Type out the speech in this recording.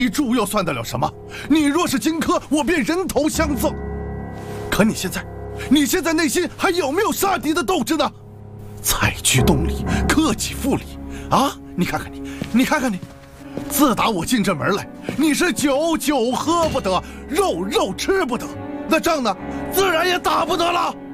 你猪又算得了什么？你若是荆轲，我便人头相赠。可你现在内心还有没有杀敌的斗志呢？采菊东篱，克己复礼啊！你看看你，自打我进这门来，你是酒喝不得，肉吃不得，那仗呢，自然也打不得了。